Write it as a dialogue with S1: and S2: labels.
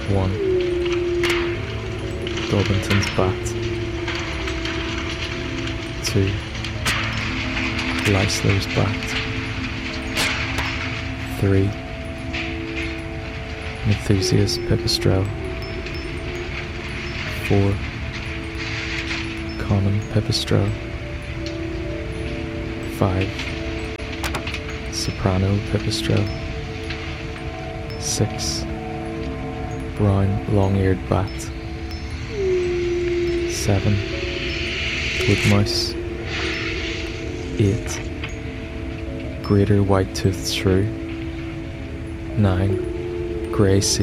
S1: 1. Dobington's bat. 2. Leisler's bat. 3. Methusias pipistrelle. 4. Common pipistrelle. 5. Soprano pipistrelle. 6. Brown long-eared bat. 7. Woodmouse. 8. Greater white-toothed shrew. 9. Grey seal.